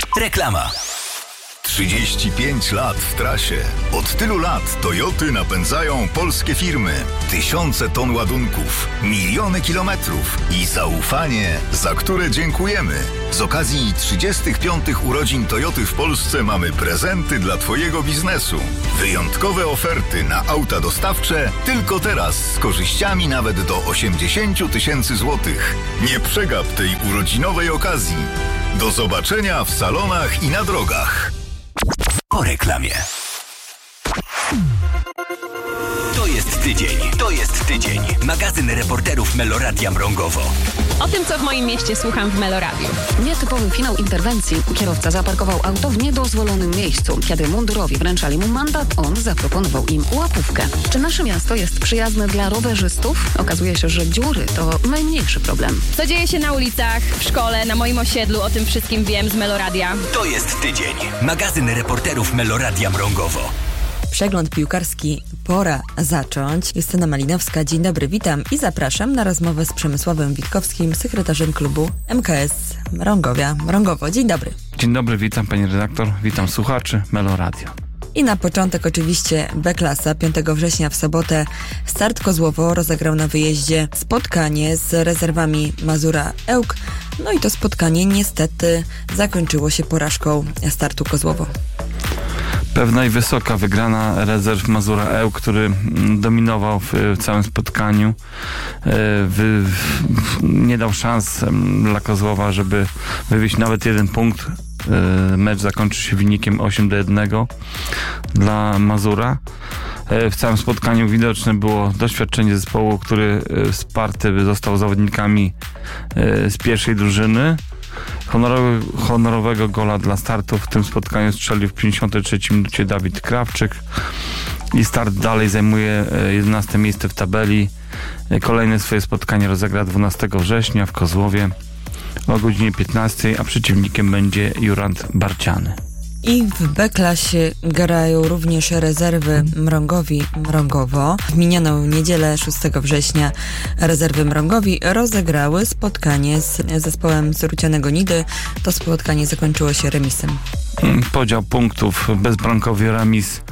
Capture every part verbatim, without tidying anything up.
Reklama. trzydzieści pięć lat w trasie. Od tylu lat Toyoty napędzają polskie firmy. Tysiące ton ładunków, miliony kilometrów i zaufanie, za które dziękujemy. Z okazji trzydziestych piątych urodzin Toyoty w Polsce mamy prezenty dla Twojego biznesu. Wyjątkowe oferty na auta dostawcze tylko teraz z korzyściami nawet do osiemdziesiąt tysięcy złotych. Nie przegap tej urodzinowej okazji. Do zobaczenia w salonach i na drogach. Po reklamie. To jest tydzień. To jest tydzień. Magazyn reporterów Meloradia Mrągowo. O tym, co w moim mieście słucham w Meloradiu. Nietypowy finał interwencji. Kierowca zaparkował auto w niedozwolonym miejscu. Kiedy mundurowi wręczali mu mandat, on zaproponował im łapówkę. Czy nasze miasto jest przyjazne dla rowerzystów? Okazuje się, że dziury to najmniejszy problem. Co dzieje się na ulicach, w szkole, na moim osiedlu, o tym wszystkim wiem z Meloradia. To jest tydzień. Magazyn reporterów Meloradia Mrągowo. Przegląd piłkarski pora zacząć. Justyna Malinowska, dzień dobry, witam i zapraszam na rozmowę z Przemysławem Witkowskim, sekretarzem klubu M K S Mrągowia Mrągowo. Dzień dobry. Dzień dobry, witam pani redaktor, witam słuchaczy Meloradio. I na początek oczywiście B-klasa. piątego września w sobotę Start Kozłowo rozegrał na wyjeździe spotkanie z rezerwami Mazura Ełk. No i to spotkanie niestety zakończyło się porażką Startu Kozłowo. Pewna i wysoka wygrana rezerw Mazura Ełk, który dominował w całym spotkaniu. Wy, nie dał szans dla Kozłowa, żeby wywieźć nawet jeden punkt. Mecz zakończy się wynikiem osiem do jednego dla Mazura. W całym spotkaniu widoczne było doświadczenie zespołu, który wsparty został zawodnikami z pierwszej drużyny. Honorowy, honorowego gola dla Startu w tym spotkaniu strzelił w pięćdziesiątej trzeciej minucie Dawid Krawczyk i Start dalej zajmuje jedenaste miejsce w tabeli. Kolejne swoje spotkanie rozegra dwunastego września w Kozłowie o godzinie piętnastej, a przeciwnikiem będzie Jurand Barciany. I w B-klasie grają również rezerwy Mrągowi Mrągowo. W minioną niedzielę szóstego września rezerwy Mrągowi rozegrały spotkanie z zespołem z Rucianego Nidy. To spotkanie zakończyło się remisem. Podział punktów, bezbramkowy remis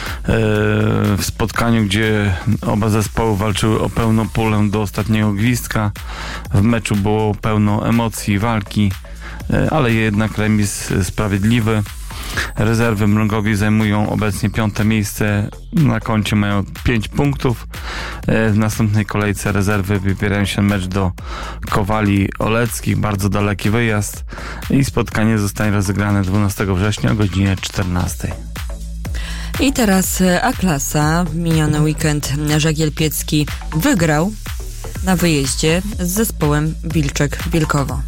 w spotkaniu, gdzie oba zespoły walczyły o pełną pulę do ostatniego gwizdka. W meczu było pełno emocji i walki, ale jednak remis sprawiedliwy. Rezerwy Mrągowi zajmują obecnie piąte miejsce. Na koncie mają pięć punktów. W następnej kolejce rezerwy wybierają się mecz do Kowali Oleckich. Bardzo daleki wyjazd. I spotkanie zostanie rozegrane dwunastego września o godzinie czternastej. I teraz A-klasa. Miniony weekend Żagiel Piecki wygrał na wyjeździe z zespołem Wilczek Wielkowo.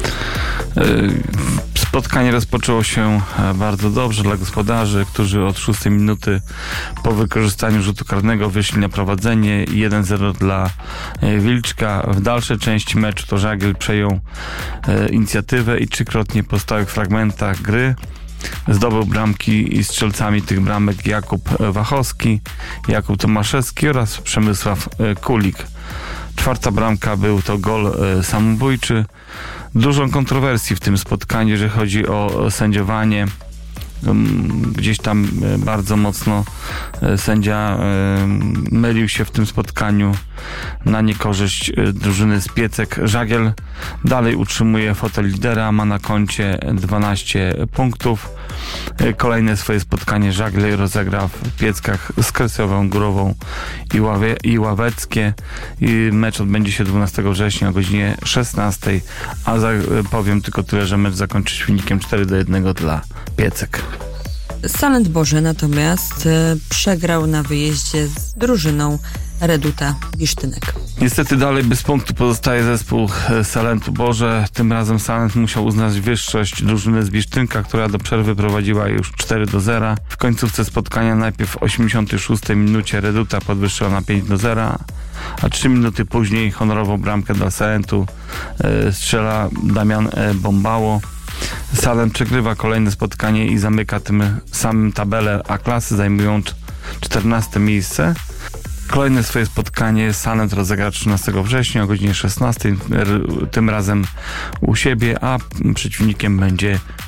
Spotkanie rozpoczęło się bardzo dobrze dla gospodarzy, którzy od szóstej minuty po wykorzystaniu rzutu karnego wyszli na prowadzenie. jeden zero dla Wilczka. W dalszej części meczu to Żagiel przejął inicjatywę i trzykrotnie po stałych fragmentach gry zdobył bramki i strzelcami tych bramek Jakub Wachowski, Jakub Tomaszewski oraz Przemysław Kulik. Czwarta bramka był to gol samobójczy. Dużo kontrowersji w tym spotkaniu, jeżeli chodzi o sędziowanie. Gdzieś tam bardzo mocno sędzia mylił się w tym spotkaniu na niekorzyść drużyny z Piecek. Żagiel dalej utrzymuje fotel lidera, ma na koncie dwanaście punktów. Kolejne swoje spotkanie Żagiel rozegra w Pieckach z Kresową Górową i, Ławie, i Ławeckie. I mecz odbędzie się dwunastego września o godzinie szesnastej, a za, powiem tylko tyle, że mecz zakończy się wynikiem cztery do jednego dla Piecek. Salent Boże natomiast e, przegrał na wyjeździe z drużyną Reduta Bisztynek. Niestety dalej bez punktu pozostaje zespół Salentu Boże. Tym razem Salent musiał uznać wyższość drużyny z Bisztynka, która do przerwy prowadziła już cztery do zera. W końcówce spotkania najpierw w osiemdziesiątej szóstej minucie Reduta podwyższyła na pięć do zera, a trzy minuty później honorową bramkę dla Salentu e, strzela Damian e, Bombało. Salent przegrywa kolejne spotkanie i zamyka tym samym tabelę A-klasy, zajmując czternaste miejsce. Kolejne swoje spotkanie Salent rozegra trzynastego września o godzinie szesnastej, tym razem u siebie, a przeciwnikiem będzie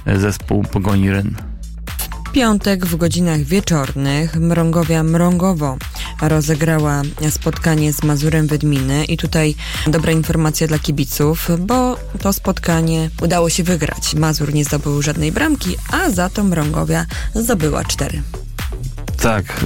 zespół Pogoni Ryn. W piątek w godzinach wieczornych Mrągowia Mrągowo rozegrała spotkanie z Mazurem Wydminy i tutaj dobra informacja dla kibiców, bo to spotkanie udało się wygrać. Mazur nie zdobył żadnej bramki, a za to Mrągowia zdobyła cztery. Tak,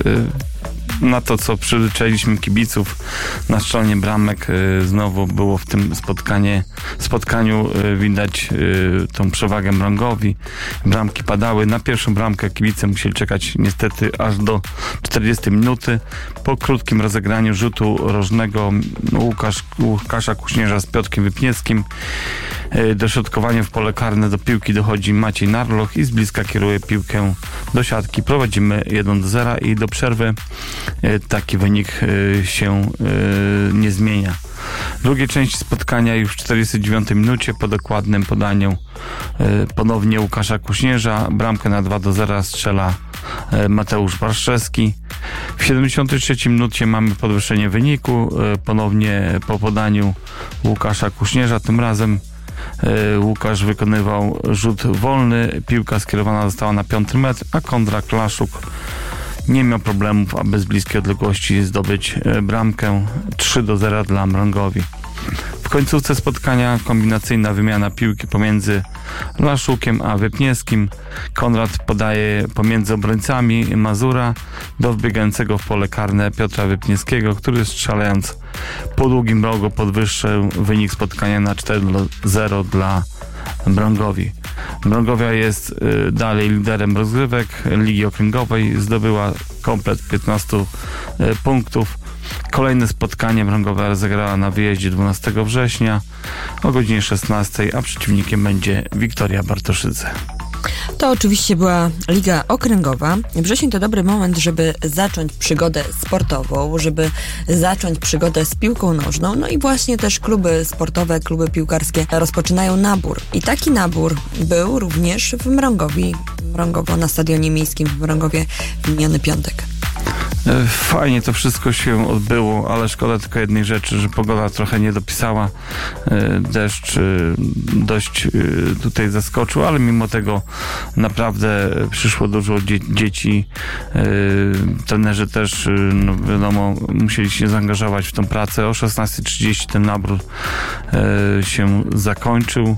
na to, co przyzwyczailiśmy kibiców na strzelanie bramek, znowu było w tym spotkanie, spotkaniu widać tą przewagę Mrągowi. Bramki padały. Na pierwszą bramkę kibice musieli czekać niestety aż do czterdziestej minuty. Po krótkim rozegraniu rzutu rożnego Łukasz, Łukasza Kuśnierza z Piotrkiem Wypniewskim dośrodkowanie w pole karne do piłki dochodzi Maciej Narloch i z bliska kieruje piłkę do siatki. Prowadzimy jeden do zera i do przerwy taki wynik się nie zmienia. W drugiej części spotkania już w czterdziestej dziewiątej minucie po dokładnym podaniu ponownie Łukasza Kuśnierza bramkę na dwa do zera strzela Mateusz Barszczewski. W siedemdziesiątej trzeciej minucie mamy podwyższenie wyniku ponownie po podaniu Łukasza Kuśnierza. Tym razem Łukasz wykonywał rzut wolny, piłka skierowana została na piąty metr, a Konrad Klaszuk nie miał problemów, aby z bliskiej odległości zdobyć bramkę. trzy do zera dla Mrągowi. W końcówce spotkania kombinacyjna wymiana piłki pomiędzy Laszukiem a Wypniewskim. Konrad podaje pomiędzy obrońcami Mazura do wbiegającego w pole karne Piotra Wypniewskiego, który strzelając po długim rogu podwyższył wynik spotkania na cztery do zera dla Mrągowi. Mrągowia jest y, dalej liderem rozgrywek Ligi Okręgowej. Zdobyła komplet piętnaście y, punktów. Kolejne spotkanie Mrągowia rozegrała na wyjeździe dwunastego września o godzinie szesnastej, a przeciwnikiem będzie Wiktoria Bartoszyce. To oczywiście była Liga Okręgowa. Wrzesień to dobry moment, żeby zacząć przygodę sportową, żeby zacząć przygodę z piłką nożną. No i właśnie też kluby sportowe, kluby piłkarskie rozpoczynają nabór. I taki nabór był również w Mrągowi, Mrągowo na stadionie miejskim w Mrągowie w miniony piątek. Fajnie to wszystko się odbyło, ale szkoda tylko jednej rzeczy, że pogoda trochę nie dopisała. Deszcz dość tutaj zaskoczył, ale mimo tego naprawdę przyszło dużo dzie- dzieci. Trenerzy też, no wiadomo, musieli się zaangażować w tą pracę. O szesnastej trzydzieści ten nabór się zakończył.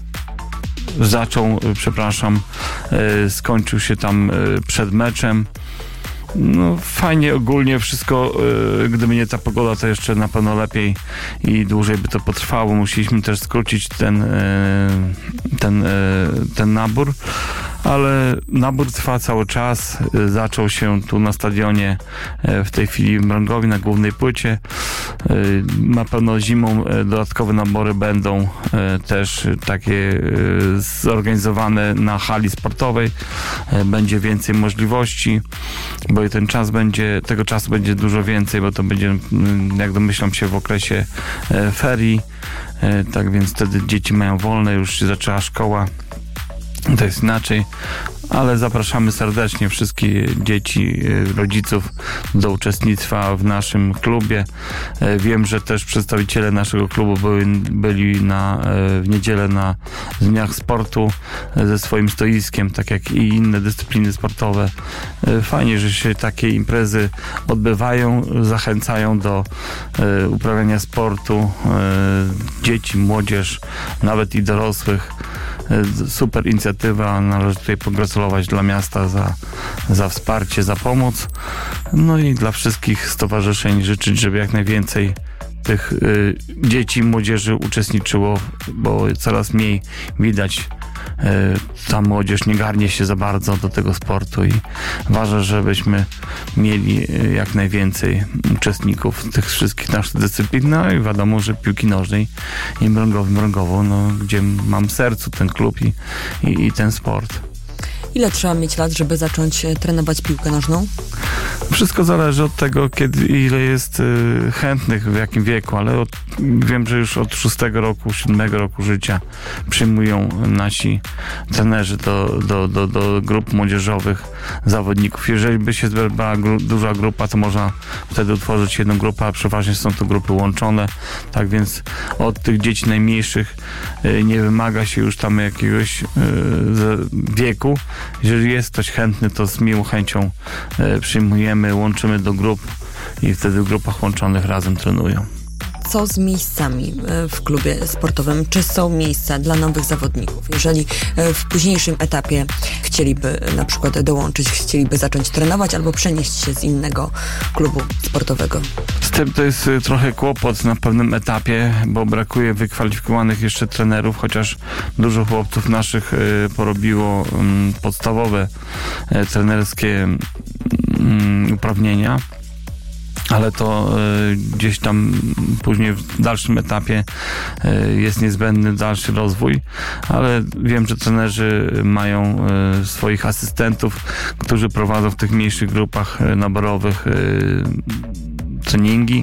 Zaczął, przepraszam, skończył się tam przed meczem. No fajnie ogólnie wszystko, yy, gdyby nie ta pogoda, to jeszcze na pewno lepiej i dłużej by to potrwało. Musieliśmy też skrócić ten, yy, ten, yy, ten nabór, ale nabór trwa cały czas. Yy, zaczął się tu na stadionie, yy, w tej chwili w Mrągowi na głównej płycie. Yy, na pewno zimą yy, dodatkowe nabory będą yy, też yy, takie yy, zorganizowane na hali sportowej. Yy, będzie więcej możliwości, bo i ten czas będzie, tego czasu będzie dużo więcej, bo to będzie, jak domyślam się, w okresie e, ferii, e, tak więc wtedy dzieci mają wolne, już się zaczęła szkoła, to jest inaczej, ale zapraszamy serdecznie wszystkie dzieci, rodziców do uczestnictwa w naszym klubie. Wiem, że też przedstawiciele naszego klubu byli, byli na, w niedzielę na Dniach Sportu ze swoim stoiskiem, tak jak i inne dyscypliny sportowe. Fajnie, że się takie imprezy odbywają, zachęcają do uprawiania sportu dzieci, młodzież, nawet i dorosłych. Super inicjatywa, należy tutaj pogratulować dla miasta za, za wsparcie, za pomoc. No i dla wszystkich stowarzyszeń życzyć, żeby jak najwięcej tych y, dzieci, młodzieży uczestniczyło, bo coraz mniej widać, y, ta młodzież nie garnie się za bardzo do tego sportu i ważne, żebyśmy mieli y, jak najwięcej uczestników tych wszystkich naszych dyscyplin. No i wiadomo, że piłki nożnej i mrągowy, mrągową, no, gdzie mam w sercu ten klub i, i, i ten sport. Ile trzeba mieć lat, żeby zacząć trenować piłkę nożną? Wszystko zależy od tego, kiedy, ile jest y, chętnych, w jakim wieku, ale od wiem, że już od szóstego roku, siódmego roku życia przyjmują nasi trenerzy do, do, do, do grup młodzieżowych zawodników. Jeżeli by się zebrała gru, duża grupa, to można wtedy utworzyć jedną grupę, a przeważnie są to grupy łączone. Tak więc od tych dzieci najmniejszych y, nie wymaga się już tam jakiegoś y, wieku. Jeżeli jest ktoś chętny, to z miłą chęcią y, przyjmujemy, łączymy do grup i wtedy w grupach łączonych razem trenują. Co z miejscami w klubie sportowym? Czy są miejsca dla nowych zawodników? Jeżeli w późniejszym etapie chcieliby na przykład dołączyć, chcieliby zacząć trenować albo przenieść się z innego klubu sportowego? Z tym to jest trochę kłopot na pewnym etapie, bo brakuje wykwalifikowanych jeszcze trenerów, chociaż dużo chłopców naszych porobiło podstawowe trenerskie uprawnienia. Ale to y, gdzieś tam później w dalszym etapie y, jest niezbędny dalszy rozwój, ale wiem, że trenerzy mają y, swoich asystentów, którzy prowadzą w tych mniejszych grupach y, naborowych y, treningi.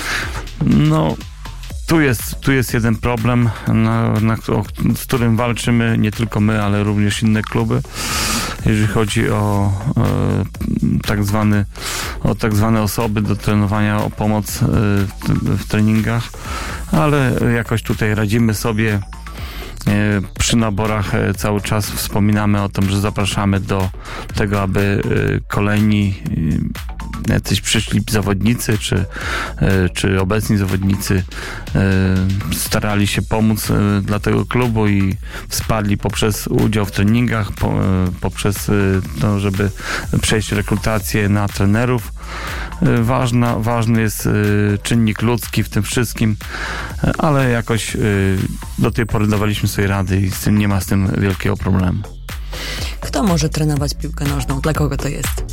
No, tu jest, tu jest jeden problem, na, na, o, z którym walczymy nie tylko my, ale również inne kluby. Jeżeli chodzi o e, tak zwany, o tak zwane osoby do trenowania, o pomoc e, w treningach, ale jakoś tutaj radzimy sobie. E, przy naborach e, cały czas wspominamy o tym, że zapraszamy do tego, aby e, kolejni e, jacyś przyszli zawodnicy, czy, e, czy obecni zawodnicy e, starali się pomóc e, dla tego klubu i wsparli poprzez udział w treningach, po, e, poprzez e, to, żeby przejść rekrutację na trenerów. E, ważna, ważny jest e, czynnik ludzki w tym wszystkim, e, ale jakoś e, do tej pory dawaliśmy sobie rady i z tym nie ma z tym wielkiego problemu. Kto może trenować piłkę nożną? Dla kogo to jest?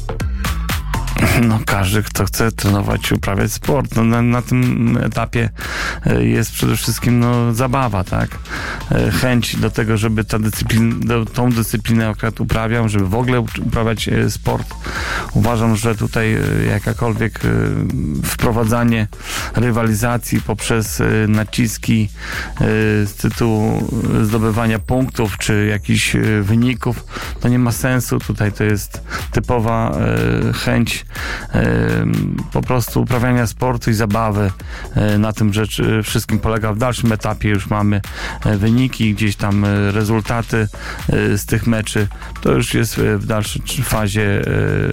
No każdy, kto chce trenować, uprawiać sport. No, na, na tym etapie jest przede wszystkim no, zabawa, tak? Chęć do tego, żeby ta dyscyplin, do, tą dyscyplinę akurat uprawiał, żeby w ogóle uprawiać sport. Uważam, że tutaj jakakolwiek wprowadzanie rywalizacji poprzez naciski z tytułu zdobywania punktów czy jakichś wyników, to nie ma sensu. Tutaj to jest typowa chęć po prostu uprawiania sportu i zabawy. Na tym rzecz wszystkim polega. W dalszym etapie już mamy wyniki, gdzieś tam rezultaty z tych meczy. To już jest w dalszej fazie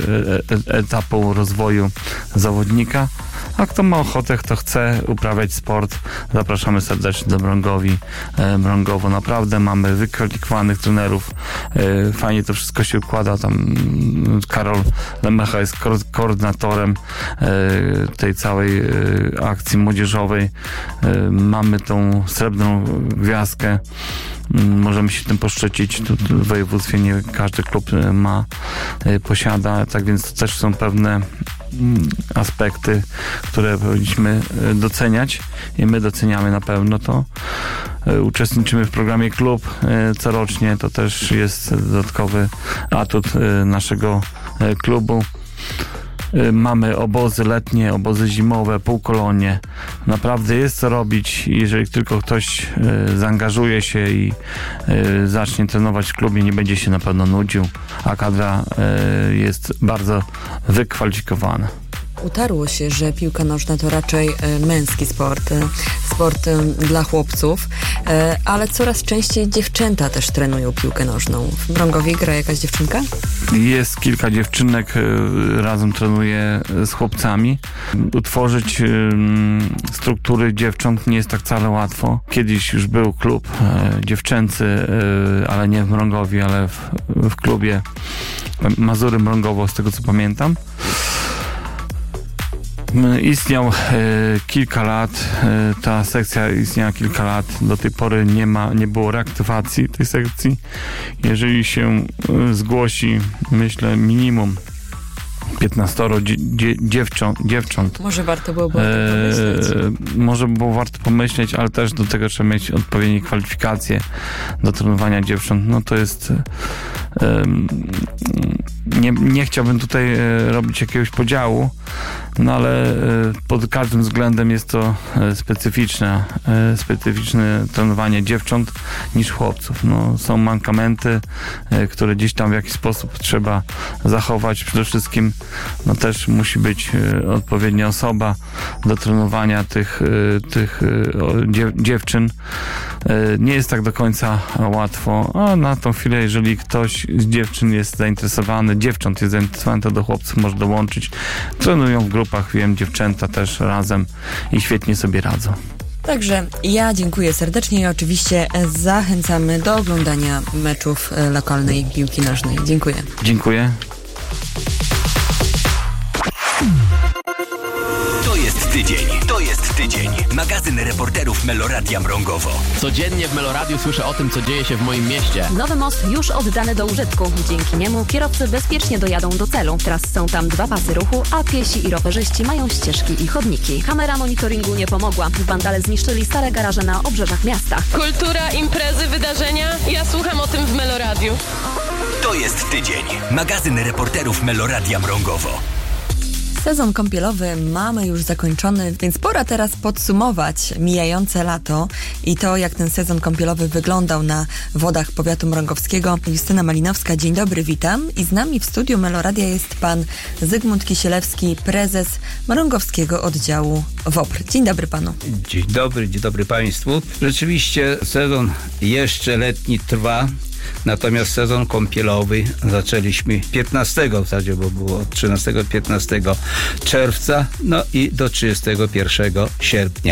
etapu rozwoju zawodnika. A kto ma ochotę, kto chce uprawiać sport, zapraszamy serdecznie do Mrągowi. Mrągowo naprawdę mamy wykwalifikowanych trenerów. Fajnie to wszystko się układa. Tam Karol Lemecha jest ko- koordynatorem tej całej akcji młodzieżowej. Mamy tą srebrną gwiazdkę. Możemy się tym poszczycić. Tu, tu w województwie nie każdy klub ma, posiada. Tak więc to też są pewne aspekty, które powinniśmy doceniać i my doceniamy na pewno to. Uczestniczymy w programie Klub corocznie. To też jest dodatkowy atut naszego klubu. Mamy obozy letnie, obozy zimowe, półkolonie. Naprawdę jest co robić. Jeżeli tylko ktoś y, zaangażuje się i y, zacznie trenować w klubie, nie będzie się na pewno nudził, a kadra y, jest bardzo wykwalifikowana. Utarło się, że piłka nożna to raczej e, męski sport, e, sport e, dla chłopców, e, ale coraz częściej dziewczęta też trenują piłkę nożną. W Mrągowie gra jakaś dziewczynka? Jest kilka dziewczynek, e, razem trenuje z chłopcami. Utworzyć e, struktury dziewcząt nie jest tak wcale łatwo. Kiedyś już był klub e, dziewczęcy, e, ale nie w Mrągowie, ale w, w klubie Mazury Mrągowo, z tego co pamiętam. Istniał e, kilka lat, e, ta sekcja istniała kilka lat, do tej pory nie ma, nie było reaktywacji tej sekcji. Jeżeli się e, zgłosi, myślę, minimum piętnastoro dzie, dzie, dziewcząt, dziewcząt. Może warto byłoby o tym pomyśleć. E, może było warto pomyśleć, ale też do tego trzeba mieć odpowiednie kwalifikacje do trenowania dziewcząt. No to jest nie, nie chciałbym tutaj robić jakiegoś podziału, no ale pod każdym względem jest to specyficzne, specyficzne trenowanie dziewcząt niż chłopców. No, są mankamenty, które gdzieś tam w jakiś sposób trzeba zachować. Przede wszystkim no, też musi być odpowiednia osoba do trenowania tych, tych dziewczyn. Nie jest tak do końca łatwo, a na tą chwilę, jeżeli ktoś z dziewczyn jest zainteresowany, dziewcząt jest zainteresowany, to do chłopców może dołączyć. Trenują w grupach, wiem, dziewczęta też razem i świetnie sobie radzą. Także ja dziękuję serdecznie i oczywiście zachęcamy do oglądania meczów lokalnej piłki nożnej. Dziękuję. Dziękuję. To jest tydzień. To jest tydzień. Magazyn reporterów Meloradia Mrągowo. Codziennie w Meloradiu słyszę o tym, co dzieje się w moim mieście. Nowy most już oddany do użytku. Dzięki niemu kierowcy bezpiecznie dojadą do celu. Teraz są tam dwa pasy ruchu, a piesi i rowerzyści mają ścieżki i chodniki. Kamera monitoringu nie pomogła. Wandale zniszczyli stare garaże na obrzeżach miasta. Kultura, imprezy, wydarzenia. Ja słucham o tym w Meloradiu. To jest tydzień. Magazyn reporterów Meloradia Mrągowo. Sezon kąpielowy mamy już zakończony, więc pora teraz podsumować mijające lato i to, jak ten sezon kąpielowy wyglądał na wodach powiatu mrągowskiego. Justyna Malinowska, dzień dobry, witam. I z nami w studiu Meloradia jest pan Zygmunt Kisielewski, prezes Mrągowskiego Oddziału WOPR. Dzień dobry panu. Dzień dobry, dzień dobry państwu. Rzeczywiście sezon jeszcze letni trwa. Natomiast sezon kąpielowy zaczęliśmy piętnastego w zasadzie, bo było od trzynastego do piętnastego czerwca, no i do trzydziestego pierwszego sierpnia.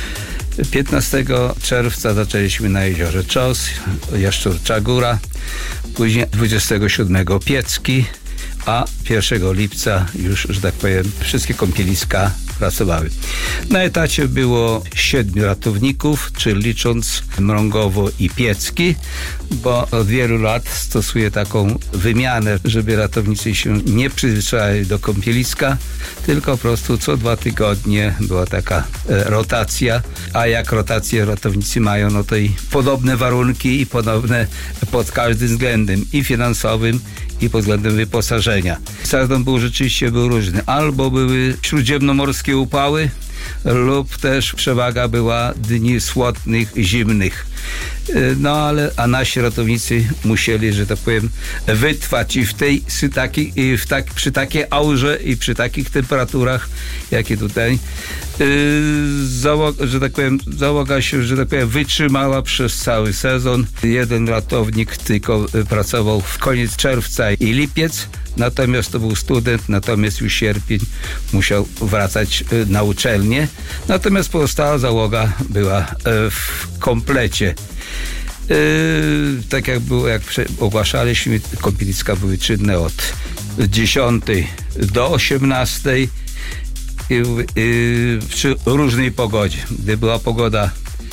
piętnastego czerwca zaczęliśmy na jeziorze Czos, Jaszczurcza Góra, później dwudziestego siódmego Piecki, a pierwszego lipca już, że tak powiem, wszystkie kąpieliska pracowały. Na etacie było siedmiu ratowników, czyli licząc Mrągowo i Piecki, bo od wielu lat stosuję taką wymianę, żeby ratownicy się nie przyzwyczajali do kąpieliska, tylko po prostu co dwa tygodnie była taka e, rotacja, a jak rotacje ratownicy mają, no to i podobne warunki i podobne pod każdym względem, i finansowym, i pod względem wyposażenia. Sezon był rzeczywiście był różny. Albo były śródziemnomorskie upały, lub też przewaga była dni słodnych, zimnych. No ale, a nasi ratownicy musieli, że tak powiem, wytrwać i w tej, i w tak, przy takiej aurze i przy takich temperaturach, jakie tutaj, yy, załoga, że tak powiem, załoga się, że tak powiem, wytrzymała przez cały sezon. Jeden ratownik tylko pracował w koniec czerwca i lipiec, natomiast to był student, natomiast już sierpień musiał wracać na uczelnię, natomiast pozostała załoga była w komplecie. Yy, tak jak było, jak ogłaszaliśmy, kąpieliska były czynne od dziesiątej do osiemnastej yy, yy, przy różnej pogodzie. Gdy była pogoda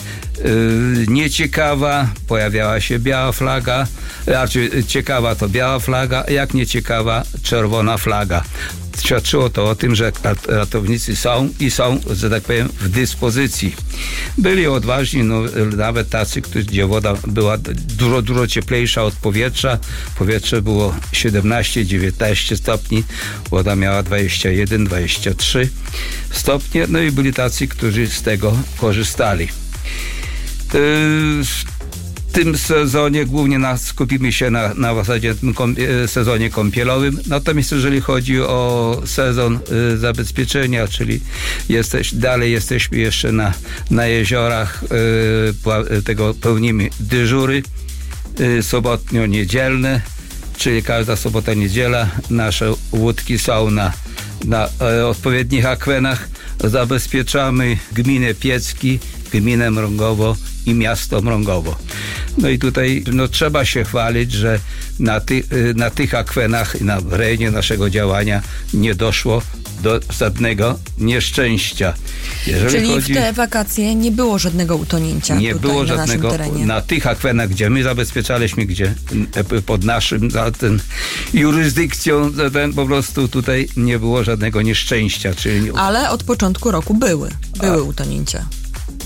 yy, nieciekawa, pojawiała się biała flaga, znaczy ciekawa to biała flaga, jak nieciekawa czerwona flaga. Świadczyło to o tym, że ratownicy są i są, że tak powiem, w dyspozycji. Byli odważni, no, nawet tacy, którzy, gdzie woda była dużo, dużo cieplejsza od powietrza. Powietrze było siedemnaście dziewiętnaście stopni, woda miała dwadzieścia jeden dwadzieścia trzy stopnie, no i byli tacy, którzy z tego korzystali. Yy, W tym sezonie głównie na, skupimy się na, na w zasadzie tym kom, sezonie kąpielowym. Natomiast jeżeli chodzi o sezon y, zabezpieczenia, czyli jesteś, dalej jesteśmy jeszcze na, na jeziorach, y, tego pełnimy dyżury y, sobotnio-niedzielne, czyli każda sobota, niedziela nasze łódki są na, na y, odpowiednich akwenach. Zabezpieczamy gminę Piecki, gminę Mrągowo i miasto Mrągowo. No i tutaj no, trzeba się chwalić, że na, ty, na tych akwenach i na rejonie naszego działania nie doszło do żadnego nieszczęścia. Jeżeli Czyli chodzi, w te wakacje nie było żadnego utonięcia nie tutaj było na żadnego naszym terenie. Na tych akwenach, gdzie my zabezpieczaliśmy, gdzie pod naszym ten, jurysdykcją ten, po prostu tutaj nie było żadnego nieszczęścia. Czyli... Ale od początku roku były. Były A... utonięcia.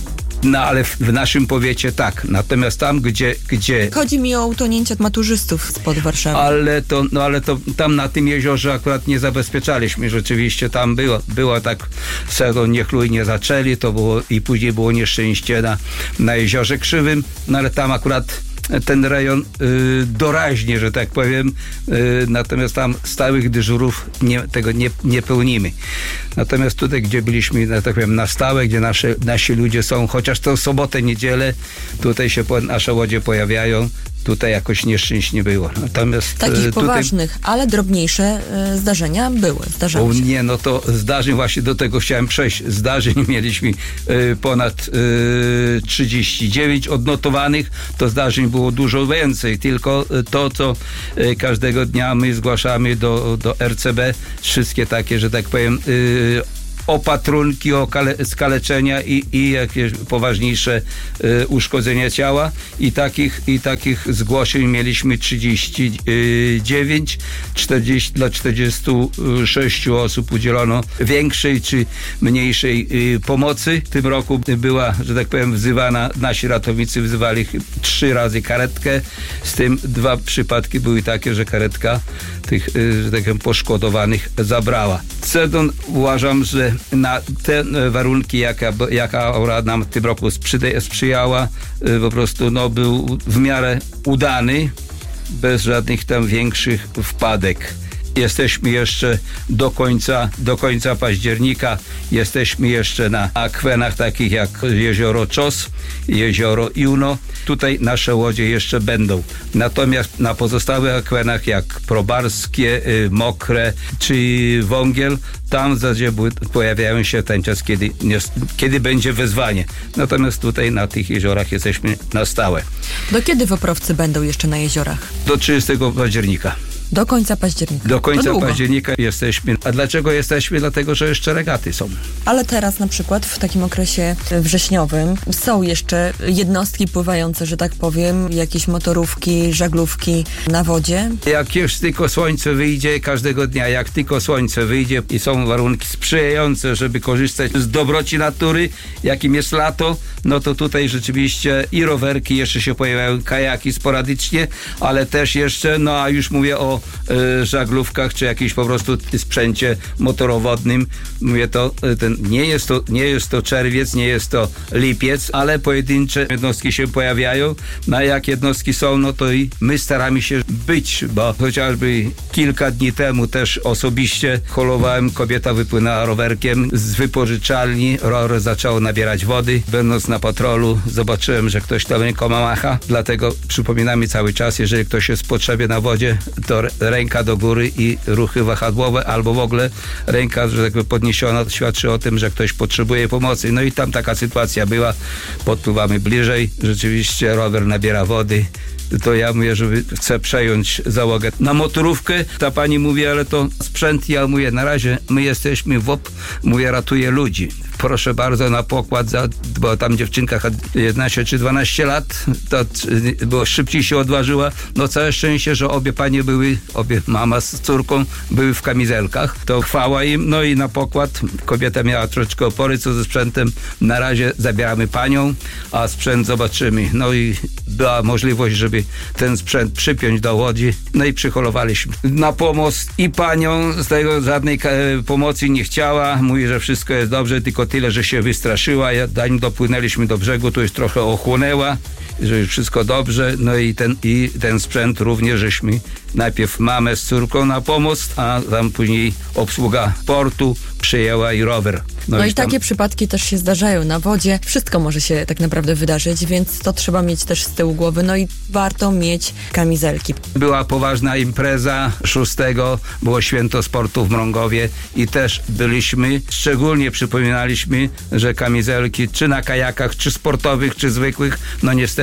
No ale w, w naszym powiecie tak. Natomiast tam, gdzie... gdzie Chodzi mi o utonięcie maturzystów spod Warszawy. Ale to, no ale to tam na tym jeziorze akurat nie zabezpieczaliśmy. Rzeczywiście tam było, było tak sezon niechlujnie zaczęli, to było i później było nieszczęście na, na Jeziorze Krzywym, no ale tam akurat ten rejon y, doraźnie, że tak powiem, y, natomiast tam stałych dyżurów nie, tego nie, nie pełnimy. Natomiast tutaj, gdzie byliśmy, tak powiem, na stałe, gdzie nasze, nasi ludzie są, chociaż to sobotę, niedzielę, tutaj się po, nasze łodzie pojawiają, tutaj jakoś nieszczęść nie było. Natomiast takich tutaj, poważnych, ale drobniejsze y, zdarzenia były, zdarzały się. Nie, no to zdarzeń, właśnie do tego chciałem przejść. Zdarzeń mieliśmy y, ponad y, trzydzieści dziewięć odnotowanych, to zdarzeń było dużo więcej, tylko to, co y, każdego dnia my zgłaszamy do, do R C B, wszystkie takie, że tak powiem, y, opatrunki, o kale, skaleczenia i, i jakieś poważniejsze y, uszkodzenia ciała i takich, i takich zgłoszeń mieliśmy trzydzieści dziewięć, czterdzieści, dla czterdziestu sześciu osób udzielono większej czy mniejszej y, pomocy. W tym roku była, że tak powiem, wzywana, nasi ratownicy wzywali trzy razy karetkę, z tym dwa przypadki były takie, że karetka tych, y, że tak powiem, poszkodowanych zabrała. Cedon uważam, że na te warunki, jaka, jaka aura nam w tym roku sprzyjała, po prostu no, był w miarę udany, bez żadnych tam większych wpadek. Jesteśmy jeszcze do końca, do końca października, jesteśmy jeszcze na akwenach takich jak jezioro Czos, jezioro Juno. Tutaj nasze łodzie jeszcze będą. Natomiast na pozostałych akwenach jak Probarskie, y, Mokre czy Wągiel, tam w zasadzie pojawiają się ten czas, kiedy, kiedy będzie wezwanie. Natomiast tutaj na tych jeziorach jesteśmy na stałe. Do kiedy woprowcy będą jeszcze na jeziorach? Do trzydziestego października. Do końca października. Do końca października jesteśmy. A dlaczego jesteśmy? Dlatego, że jeszcze regaty są. Ale teraz na przykład w takim okresie wrześniowym są jeszcze jednostki pływające, że tak powiem, jakieś motorówki, żaglówki na wodzie. Jak już tylko słońce wyjdzie, każdego dnia, jak tylko słońce wyjdzie i są warunki sprzyjające, żeby korzystać z dobroci natury, jakim jest lato, no to tutaj rzeczywiście i rowerki, jeszcze się pojawiają kajaki sporadycznie, ale też jeszcze, no a już mówię o y, żaglówkach, czy jakimś po prostu sprzęcie motorowodnym. Mówię to, ten, nie jest to, nie jest to czerwiec, nie jest to lipiec, ale pojedyncze jednostki się pojawiają. No a jak jednostki są, no to i my staramy się być, bo chociażby kilka dni temu też osobiście holowałem, kobieta wypłynęła rowerkiem z wypożyczalni, rower zaczął nabierać wody. Będąc na patrolu, zobaczyłem, że ktoś tam rękoma macha, dlatego przypominamy cały czas, jeżeli ktoś jest w potrzebie na wodzie, to ręka do góry i ruchy wahadłowe, albo w ogóle ręka, że tak powiem, podniesiona, to świadczy o tym, że ktoś potrzebuje pomocy. No i tam taka sytuacja była, podpływamy bliżej, rzeczywiście rower nabiera wody, to ja mówię, że chcę przejąć załogę na motorówkę. Ta pani mówi, ale to sprzęt. Ja mówię, na razie my jesteśmy W O P, mówię, ratuje ludzi. Proszę bardzo, na pokład, za, bo tam dziewczynka jedenaście czy dwanaście lat, to bo szybciej się odważyła. No całe szczęście, że obie panie były, obie mama z córką były w kamizelkach. To chwała im. No i na pokład kobieta miała troszeczkę opory, co ze sprzętem. Na razie zabieramy panią, a sprzęt zobaczymy. No i była możliwość, żeby ten sprzęt przypiąć do łodzi. No i przyholowaliśmy na pomost i panią. Z tego żadnej pomocy nie chciała. Mówi, że wszystko jest dobrze, tylko tyle, że się wystraszyła. Zanim dopłynęliśmy do brzegu, to już trochę ochłonęła, że już wszystko dobrze. No i ten, i ten sprzęt również żeśmy najpierw mamę z córką na pomost, a tam później obsługa portu przyjęła i rower. No, no i tam... takie przypadki też się zdarzają na wodzie. Wszystko może się tak naprawdę wydarzyć, więc to trzeba mieć też z tyłu głowy. No i warto mieć kamizelki. Była poważna impreza szóstego, było święto sportu w Mrągowie i też byliśmy, szczególnie przypominaliśmy, że kamizelki czy na kajakach, czy sportowych, czy zwykłych, no niestety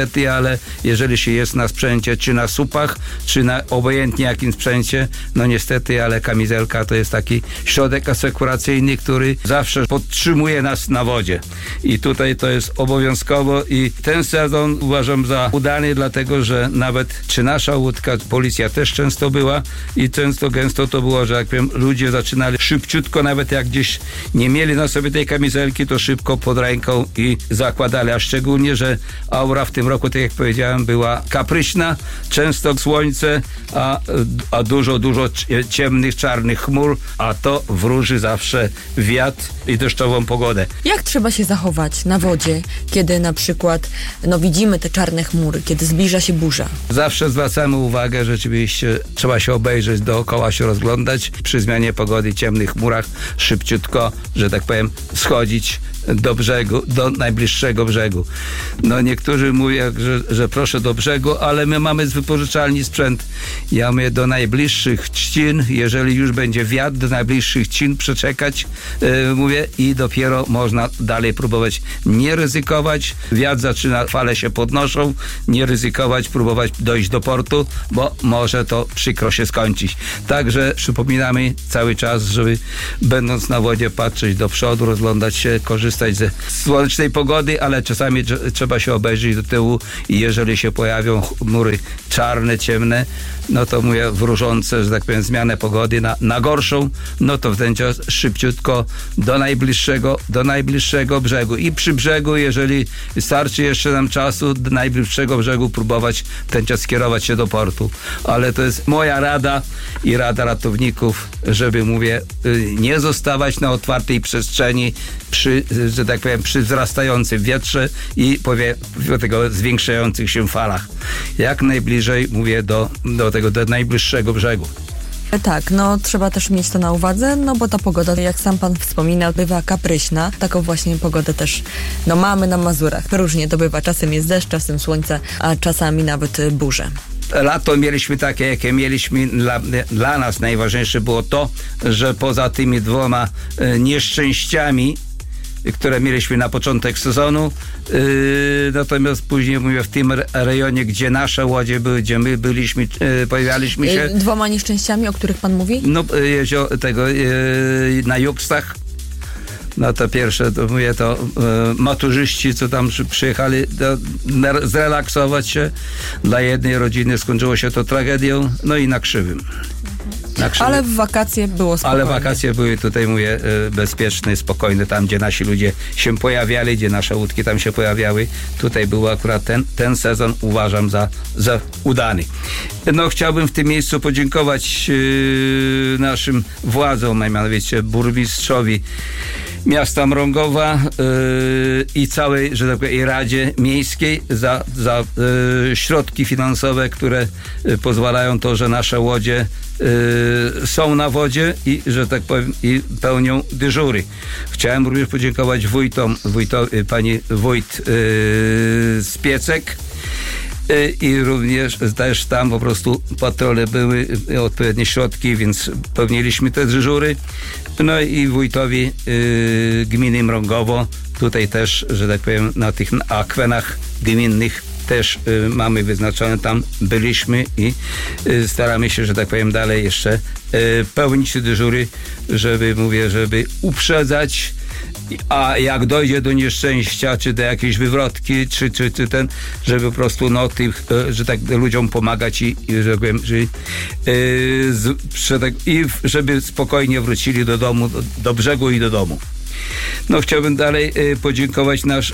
niestety, ale jeżeli się jest na sprzęcie, czy na supach, czy na obojętnie jakim sprzęcie, no niestety, ale kamizelka to jest taki środek asekuracyjny, który zawsze podtrzymuje nas na wodzie. I tutaj to jest obowiązkowo i ten sezon uważam za udany, dlatego, że nawet czy nasza łódka, policja też często była i często, gęsto to było, że jak wiem, ludzie zaczynali szybciutko, nawet jak gdzieś nie mieli na sobie tej kamizelki, to szybko pod ręką i zakładali, a szczególnie, że aura w tym roku, tak jak powiedziałem, była kapryśna, często słońce, a, a dużo, dużo ciemnych, czarnych chmur, a to wróży zawsze wiatr i deszczową pogodę. Jak trzeba się zachować na wodzie, kiedy na przykład no, widzimy te czarne chmury, kiedy zbliża się burza? Zawsze zwracamy uwagę, rzeczywiście trzeba się obejrzeć dookoła, się rozglądać. Przy zmianie pogody, ciemnych chmurach szybciutko, że tak powiem, schodzić do brzegu, do najbliższego brzegu. No niektórzy mówią, że, że proszę do brzegu, ale my mamy z wypożyczalni sprzęt. Ja mówię do najbliższych trzcin, jeżeli już będzie wiatr, do najbliższych trzcin przeczekać, yy, mówię, i dopiero można dalej próbować. Nie ryzykować, wiatr zaczyna, fale się podnoszą, nie ryzykować, próbować dojść do portu, bo może to przykro się skończyć. Także przypominamy cały czas, żeby będąc na wodzie patrzeć do przodu, rozglądać się, korzystać ze słonecznej pogody, ale czasami trzeba się obejrzeć do tyłu i jeżeli się pojawią chmury czarne, ciemne, no to mówię wróżące, że tak powiem, zmianę pogody na, na gorszą, no to w ten czas szybciutko do najbliższego, do najbliższego brzegu i przy brzegu, jeżeli starczy jeszcze nam czasu, do najbliższego brzegu próbować ten czas skierować się do portu. Ale to jest moja rada i rada ratowników, żeby, mówię, nie zostawać na otwartej przestrzeni przy, że tak powiem, przy wzrastającym wietrze i powie, do tego zwiększających się falach. Jak najbliżej, mówię, do, do tego, do najbliższego brzegu. Tak, no trzeba też mieć to na uwadze, no bo ta pogoda, jak sam pan wspominał, bywa kapryśna. Taką właśnie pogodę też no mamy na Mazurach. Różnie to bywa. Czasem jest deszcz, czasem słońce, a czasami nawet burze. Lato mieliśmy takie, jakie mieliśmy. Dla, dla nas najważniejsze było to, że poza tymi dwoma e, nieszczęściami, które mieliśmy na początek sezonu, yy, natomiast później, mówię, w tym rejonie, gdzie nasze łodzie były, gdzie my byliśmy, yy, pojawialiśmy się... Yy, dwoma nieszczęściami, o których pan mówi? No, jezioro tego, yy, na Juksach. No to pierwsze, to mówię, to yy, maturzyści, co tam przyjechali do, na, zrelaksować się. Dla jednej rodziny skończyło się to tragedią, no i na Krzywym. Ale w wakacje było spokojnie. Ale wakacje były tutaj, mówię, bezpieczne, spokojne, tam gdzie nasi ludzie się pojawiali, gdzie nasze łódki tam się pojawiały. Tutaj był akurat ten, ten sezon, uważam, za, za udany. No chciałbym w tym miejscu podziękować yy, naszym władzom, a mianowicie burmistrzowi miasta Mrągowa yy, i całej, że tak powiem, i Radzie Miejskiej za, za yy, środki finansowe, które yy, pozwalają to, że nasze łodzie yy, są na wodzie i, że tak powiem, i pełnią dyżury. Chciałem również podziękować wójtom, wójto, yy, pani wójt yy, z Piecek, i również też tam po prostu patrole były, odpowiednie środki, więc pełniliśmy te dyżury. No i wójtowi y, gminy Mrągowo, tutaj też, że tak powiem, na tych akwenach gminnych też y, mamy wyznaczone, tam byliśmy i y, staramy się, że tak powiem, dalej jeszcze y, pełnić te dyżury, żeby, mówię, żeby uprzedzać, a jak dojdzie do nieszczęścia, czy do jakiejś wywrotki, czy, czy, czy ten, żeby po prostu no, tych, że tak ludziom pomagać i, i że powiem, że, yy, z, że tak, i żeby spokojnie wrócili do domu, do, do brzegu i do domu. No chciałbym dalej y, podziękować nasz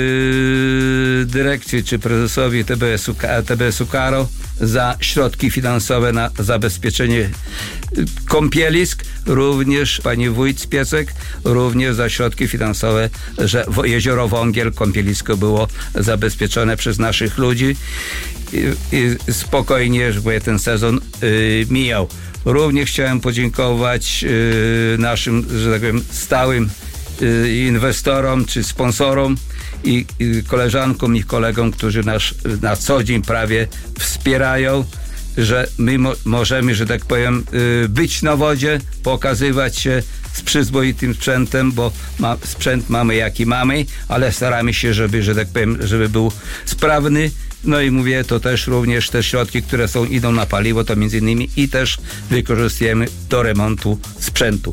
y, dyrekcji czy prezesowi T B S-u, T B S-u Karo za środki finansowe na zabezpieczenie y, kąpielisk, również pani wójt z Piecek, również za środki finansowe, że w, jezioro Wągiel, kąpielisko było zabezpieczone przez naszych ludzi i, i spokojnie, żeby ten sezon y, mijał. Również chciałem podziękować y, naszym, że tak powiem, stałym inwestorom czy sponsorom i, i koleżankom i kolegom, którzy nas na co dzień prawie wspierają że my mo- możemy, że tak powiem, yy, być na wodzie, pokazywać się z przyzwoitym sprzętem, bo ma, sprzęt mamy jaki mamy, ale staramy się, żeby, że tak powiem, żeby był sprawny. No i mówię, to też również te środki, które są, idą na paliwo, to między innymi i też wykorzystujemy do remontu sprzętu.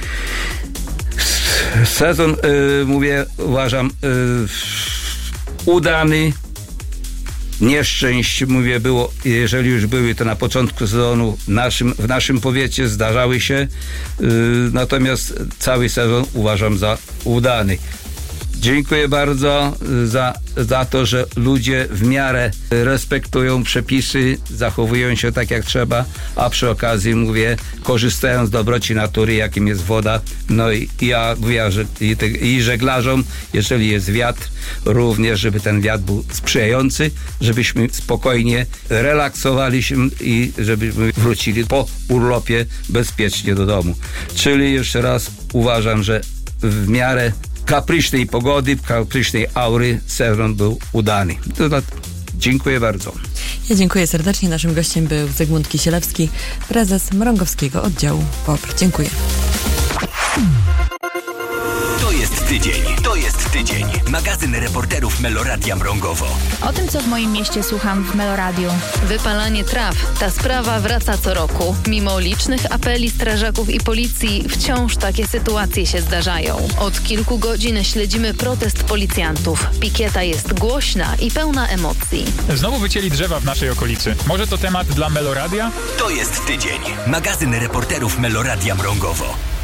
Sezon, yy, mówię, uważam yy, udany. Nieszczęść, mówię, było, jeżeli już były, to na początku sezonu w naszym, w naszym powiecie zdarzały się, yy, natomiast cały sezon uważam za udany. Dziękuję bardzo za, za to, że ludzie w miarę respektują przepisy, zachowują się tak jak trzeba, a przy okazji, mówię, korzystają z dobroci natury, jakim jest woda. No i ja mówię, że i, te, i żeglarzom, jeżeli jest wiatr, również, żeby ten wiatr był sprzyjający, żebyśmy spokojnie relaksowali się i żebyśmy wrócili po urlopie bezpiecznie do domu. Czyli jeszcze raz uważam, że w miarę kapryśnej pogody, kapryśnej aury sezon był udany. Dziękuję bardzo. Ja dziękuję serdecznie. Naszym gościem był Zygmunt Kisielewski, prezes Mrągowskiego Oddziału P O P R. Dziękuję. To jest tydzień. To jest tydzień. Magazyn reporterów Meloradia Mrągowo. O tym, co w moim mieście słucham w Meloradiu. Wypalanie traw. Ta sprawa wraca co roku. Mimo licznych apeli strażaków i policji, wciąż takie sytuacje się zdarzają. Od kilku godzin śledzimy protest policjantów. Pikieta jest głośna i pełna emocji. Znowu wycięli drzewa w naszej okolicy. Może to temat dla Meloradia? To jest tydzień. Magazyn reporterów Meloradia Mrągowo.